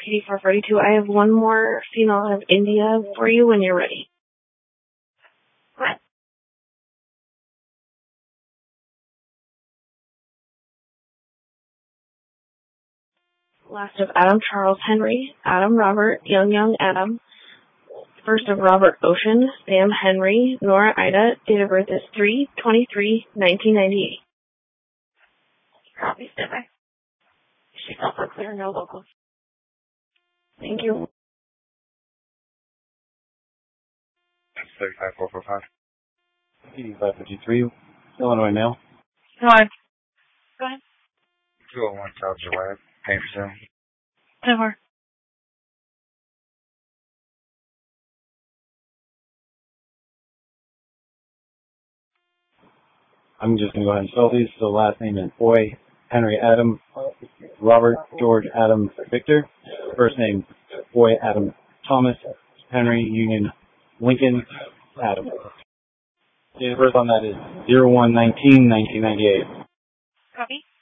PD 442. I have one more female out of India for you when you're ready. What? Last of Adam Charles Henry, Adam Robert, Young Adam. First of Robert Ocean, Sam Henry, Nora Ida. Date of birth is 3/23/1998. Copy, stand by. She's also clear, no locals. Thank you. 35445. PD 553, Illinois male. Hi. Go ahead. 201 South Gillette, Painterson. Never. I'm just going to go ahead and spell these. So last name is Boy, Henry Adam, Robert George Adam Victor. First name Boy Adam Thomas, Henry Union Lincoln Adam. Date of birth on that is 01/19/1998. Copy.